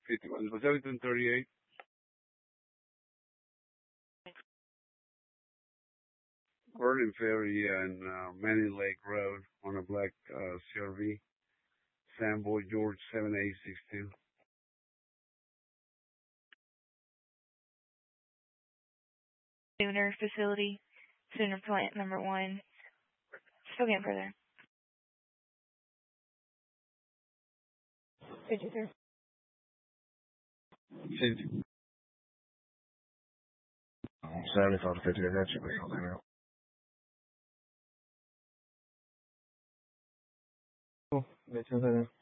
51. Was everything 38? Vernon Ferry and Manning Lake Road on a black CRV. Samboy George 7862. Sooner facility, Sooner plant number 1. Still getting further. 53. 75 to 50, that should be something else. Cool.